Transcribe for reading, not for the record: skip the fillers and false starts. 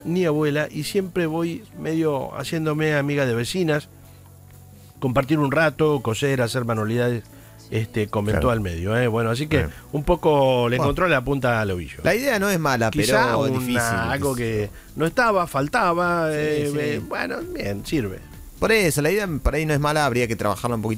ni abuela, y siempre voy medio haciéndome amiga de vecinas, compartir un rato, coser, hacer manualidades, comentó Claro. al medio. Bueno, así que un poco le encontró la punta al ovillo. La idea no es mala, Quizá pero es difícil. algo que no estaba, faltaba, Sí. bueno, bien, sirve. Por eso, la idea por ahí no es mala, habría que trabajarla un poquito